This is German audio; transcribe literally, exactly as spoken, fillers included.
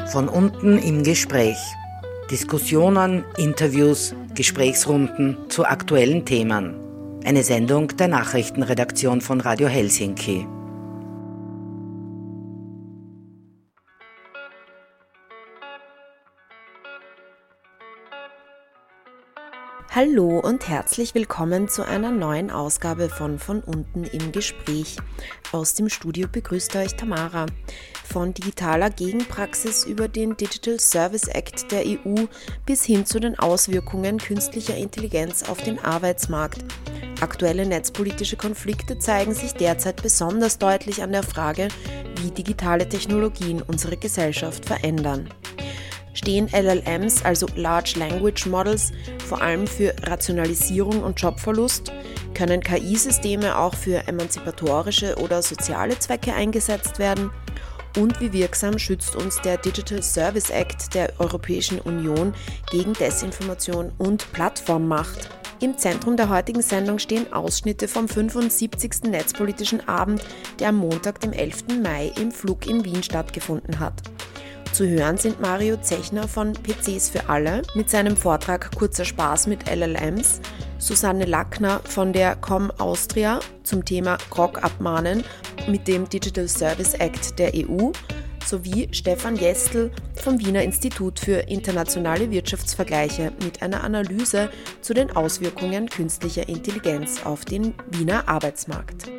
Von unten im Gespräch. Diskussionen, Interviews, Gesprächsrunden zu aktuellen Themen. Eine Sendung der Nachrichtenredaktion von Radio Helsinki. Hallo und herzlich willkommen zu einer neuen Ausgabe von Von unten im Gespräch. Aus dem Studio begrüßt euch Tamara. Von digitaler Gegenpraxis über den Digital Service Act der E U bis hin zu den Auswirkungen künstlicher Intelligenz auf den Arbeitsmarkt. Aktuelle netzpolitische Konflikte zeigen sich derzeit besonders deutlich an der Frage, wie digitale Technologien unsere Gesellschaft verändern. Stehen L L Ms, also Large Language Models, vor allem für Rationalisierung und Jobverlust? Können K I-Systeme auch für emanzipatorische oder soziale Zwecke eingesetzt werden? Und wie wirksam schützt uns der Digital Service Act der Europäischen Union gegen Desinformation und Plattformmacht? Im Zentrum der heutigen Sendung stehen Ausschnitte vom fünfundsiebzigsten Netzpolitischen Abend, der am Montag, dem elften Mai, im Flug in Wien stattgefunden hat. Zu hören sind Mario Zechner von P Cs für alle mit seinem Vortrag Kurzer Spaß mit L L Ms, Susanne Lackner von der Com Austria zum Thema Grog abmahnen mit dem Digital Service Act der E U sowie Stefan Jestl vom Wiener Institut für internationale Wirtschaftsvergleiche mit einer Analyse zu den Auswirkungen künstlicher Intelligenz auf den Wiener Arbeitsmarkt.